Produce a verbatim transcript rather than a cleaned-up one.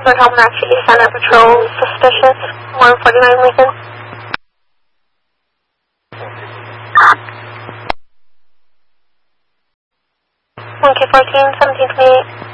Lord Help Matthew, East Center Patrol, suspicious, one forty-nine Lincoln. one K fourteen, seventeen twenty-eight.